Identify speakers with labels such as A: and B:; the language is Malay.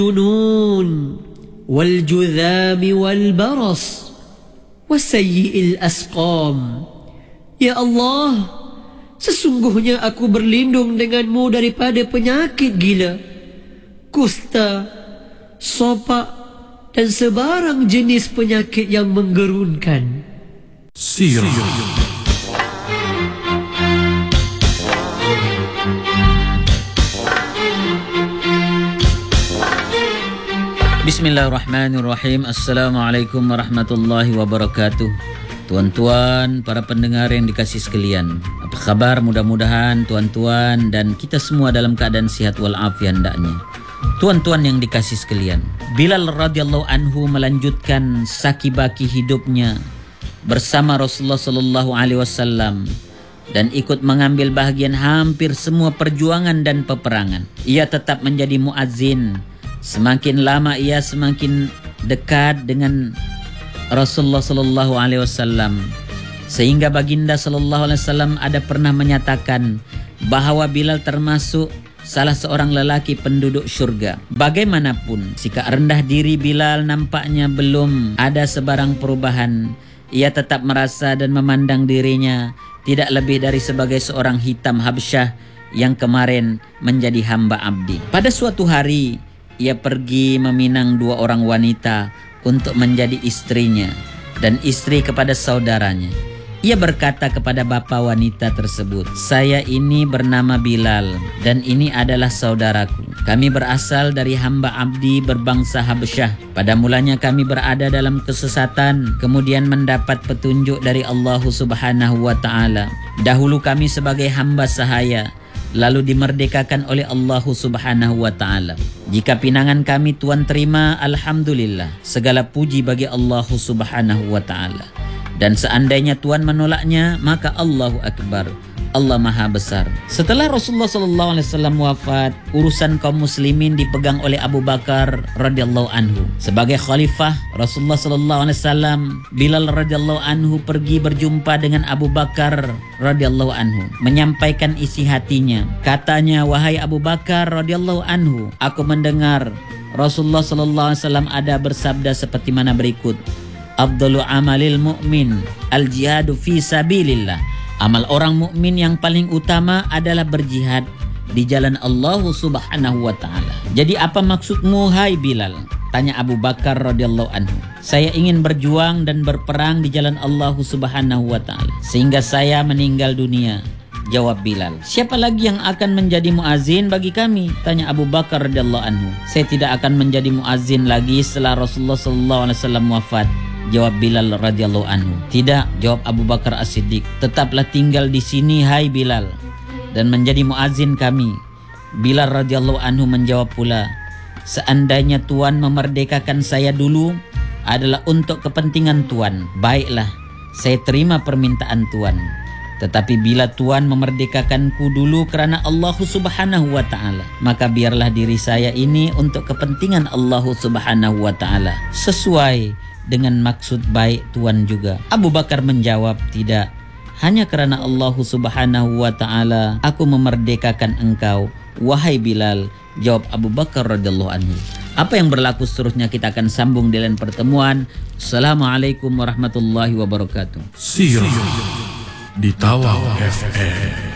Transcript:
A: الجنون والجذام والبرص وسيء الأسقام. Ya Allah, sesungguhnya aku berlindung denganmu daripada penyakit gila, kusta, sopak dan sebarang jenis penyakit yang menggerunkan.
B: Sirah.
C: Bismillahirrahmanirrahim. Assalamualaikum warahmatullahi wabarakatuh. Tuan-tuan, para pendengar yang dikasihi sekalian, apa khabar? Mudah-mudahan tuan-tuan dan kita semua dalam keadaan sihat walafiat hendaknya. Tuan-tuan yang dikasihi sekalian, Bilal radhiyallahu anhu melanjutkan saki-baki hidupnya bersama Rasulullah sallallahu alaihi wasallam dan ikut mengambil bahagian hampir semua perjuangan dan peperangan. Ia tetap menjadi muazzin. Semakin lama ia semakin dekat dengan Rasulullah sallallahu alaihi wasallam, sehingga baginda sallallahu alaihi wasallam ada pernah menyatakan bahawa Bilal termasuk salah seorang lelaki penduduk syurga. Bagaimanapun sikap rendah diri Bilal nampaknya belum ada sebarang perubahan. Ia tetap merasa dan memandang dirinya tidak lebih dari sebagai seorang hitam Habsyah yang kemarin menjadi hamba abdi. Pada suatu hari ia pergi meminang dua orang wanita untuk menjadi istrinya dan istri kepada saudaranya. Ia berkata kepada bapa wanita tersebut, "Saya ini bernama Bilal dan ini adalah saudaraku. Kami berasal dari hamba abdi berbangsa Habsyah. Pada mulanya kami berada dalam kesesatan, kemudian mendapat petunjuk dari Allah Subhanahu wa taala. Dahulu kami sebagai hamba sahaya, lalu dimerdekakan oleh Allah Subhanahu wa taala. Jika pinangan kami Tuan terima, alhamdulillah, segala puji bagi Allah Subhanahu wa taala. Dan seandainya Tuan menolaknya, maka Allahu Akbar, Allah Maha Besar." Setelah Rasulullah sallallahu alaihi wasallam wafat, urusan kaum muslimin dipegang oleh Abu Bakar radhiyallahu anhu. Sebagai khalifah Rasulullah sallallahu alaihi wasallam, Bilal radhiyallahu anhu pergi berjumpa dengan Abu Bakar radhiyallahu anhu, menyampaikan isi hatinya. Katanya, "Wahai Abu Bakar radhiyallahu anhu, aku mendengar Rasulullah sallallahu alaihi wasallam ada bersabda seperti mana berikut: Afdalu amalil mu'min al-jihadu fi sabilillah. Amal orang mukmin yang paling utama adalah berjihad di jalan Allah Subhanahu wa taala." "Jadi apa maksudmu hai Bilal?" tanya Abu Bakar radhiyallahu anhu. "Saya ingin berjuang dan berperang di jalan Allah Subhanahu wa taala sehingga saya meninggal dunia," jawab Bilal. "Siapa lagi yang akan menjadi muazzin bagi kami?" tanya Abu Bakar radhiyallahu anhu. "Saya tidak akan menjadi muazzin lagi setelah Rasulullah sallallahu alaihi wasallam wafat," jawab Bilal radhiyallahu anhu. "Tidak," jawab Abu Bakar As-Siddiq, "tetaplah tinggal di sini hai Bilal dan menjadi muazzin kami." Bilal radhiyallahu anhu menjawab pula, "Seandainya Tuan memerdekakan saya dulu adalah untuk kepentingan Tuan, baiklah, saya terima permintaan Tuan. Tetapi bila Tuan memerdekakanku dulu kerana Allah Subhanahu wa taala, maka biarlah diri saya ini untuk kepentingan Allah Subhanahu wa taala, sesuai dengan maksud baik Tuan juga." Abu Bakar menjawab, "Tidak, hanya kerana Allah Subhanahu wa taala aku memerdekakan engkau, wahai Bilal," jawab Abu Bakar radhiyallahu anhu. Apa yang berlaku seterusnya kita akan sambung di lain pertemuan. Assalamualaikum warahmatullahi wabarakatuh.
B: Sirah di Tawau FM.